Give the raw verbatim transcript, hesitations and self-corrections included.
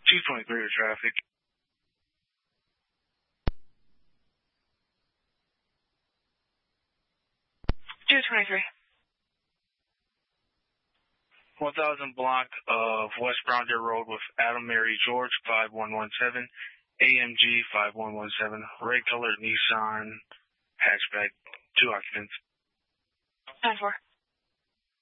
two twenty-three with traffic. two twenty-three. one thousand block of West Brown Deer Road with Adam Mary George, five one one seven, A M G five one one seven, red colored Nissan hatchback, two occupants. ten four.